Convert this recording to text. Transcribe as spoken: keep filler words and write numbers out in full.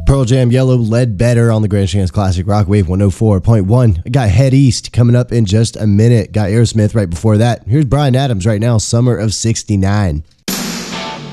Pearl Jam, Yellow, Lead Better on the Grand Chance Classic Rock Wave one oh four point one. I got Head East coming up in just a minute. Got Aerosmith right before that. Here's Bryan Adams right now, Summer of sixty-nine.